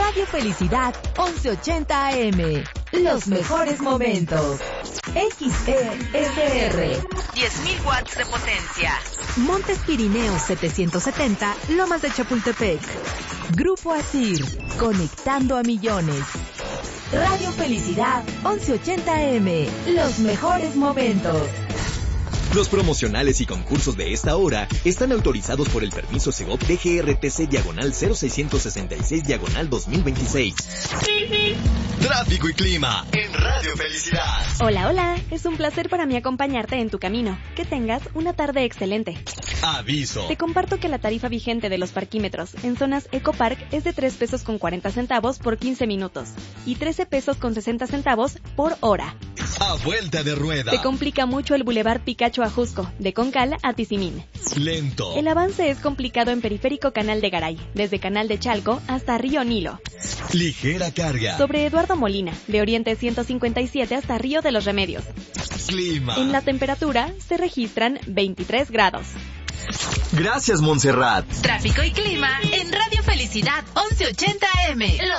Radio Felicidad 1180 AM. Los mejores momentos. XESR. 10.000 watts de potencia. Montes Pirineos 770, Lomas de Chapultepec. Grupo Asir, conectando a millones. Radio Felicidad 1180 AM. Los mejores momentos. Los promocionales y concursos de esta hora están autorizados por el permiso Segov DGRTC/0666/2026. Tráfico y clima en Radio Felicidad. Hola, hola. Es un placer para mí acompañarte en tu camino. Que tengas una tarde excelente. Aviso. Te comparto que la tarifa vigente de los parquímetros en zonas Ecopark es de 3 pesos con 40 centavos por 15 minutos y 13 pesos con 60 centavos por hora. A vuelta de rueda. Se complica mucho el Boulevard Picacho a Jusco, de Concal a Tizimín. Lento. El avance es complicado en Periférico Canal de Garay, desde Canal de Chalco hasta Río Nilo. Ligera carga. Sobre Eduardo Molina, de Oriente 157 hasta Río de los Remedios. Clima. En la temperatura se registran 23 grados. Gracias, Montserrat. Tráfico y clima en Radio Felicidad 1180 AM.